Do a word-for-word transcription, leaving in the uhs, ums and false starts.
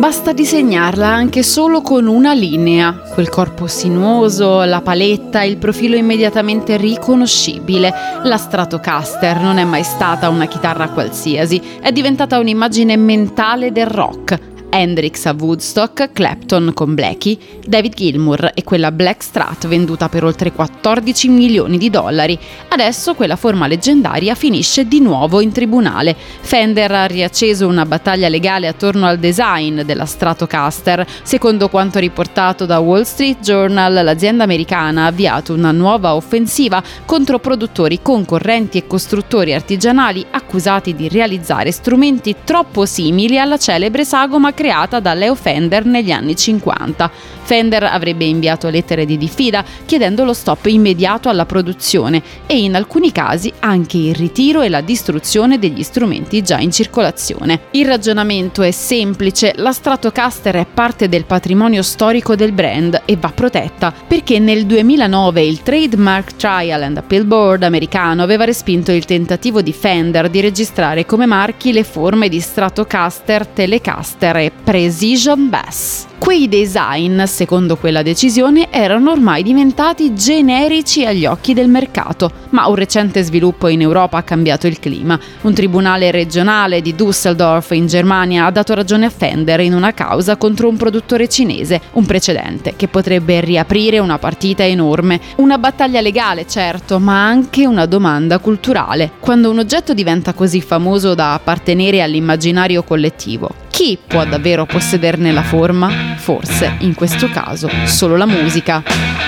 Basta disegnarla anche solo con una linea. Quel corpo sinuoso, la paletta, il profilo immediatamente riconoscibile. La Stratocaster non è mai stata una chitarra qualsiasi, è diventata un'immagine mentale del rock. Hendrix a Woodstock, Clapton con Blackie, David Gilmour e quella Black Strat venduta per oltre quattordici milioni di dollari. Adesso quella forma leggendaria finisce di nuovo in tribunale. Fender ha riacceso una battaglia legale attorno al design della Stratocaster. Secondo quanto riportato da Wall Street Journal, l'azienda americana ha avviato una nuova offensiva contro produttori concorrenti e costruttori artigianali accusati di realizzare strumenti troppo simili alla celebre sagoma creata da Leo Fender negli anni cinquanta. Fender avrebbe inviato lettere di diffida chiedendo lo stop immediato alla produzione e in alcuni casi anche il ritiro e la distruzione degli strumenti già in circolazione. Il ragionamento è semplice: la Stratocaster è parte del patrimonio storico del brand e va protetta, perché nel duemilanove il Trademark Trial and Appeal Board americano aveva respinto il tentativo di Fender di registrare come marchi le forme di Stratocaster, Telecaster e Precision Bass. Quei design, secondo quella decisione, erano ormai diventati generici agli occhi del mercato, ma un recente sviluppo in Europa ha cambiato il clima. Un tribunale regionale di Düsseldorf in Germania ha dato ragione a Fender in una causa contro un produttore cinese, un precedente che potrebbe riaprire una partita enorme. Una battaglia legale, certo, ma anche una domanda culturale. Quando un oggetto diventa così famoso da appartenere all'immaginario collettivo, chi può davvero possederne la forma? Forse, in questo caso, solo la musica.